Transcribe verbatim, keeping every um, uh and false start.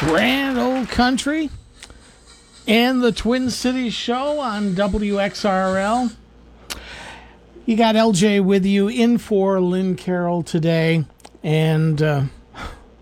Grand Old Country and the Twin Cities Show on W X R L. You got L J with you in for Lynn Carroll today. And uh,